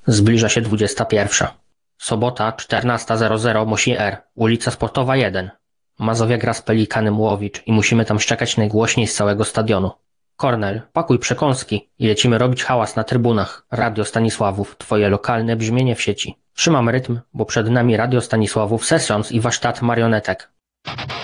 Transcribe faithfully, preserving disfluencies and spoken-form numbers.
Zbliża się dwudziesta pierwsza. Sobota, czternasta zero zero, Mosi R, ulica Sportowa jeden. Mazowia gra z Pelikanem Łowicz i musimy tam szczekać najgłośniej z całego stadionu. Kornel, pakuj przekąski i lecimy robić hałas na trybunach. Radio Stanisławów, twoje lokalne brzmienie w sieci. Trzymam rytm, bo przed nami Radio Stanisławów sessions i warsztat marionetek.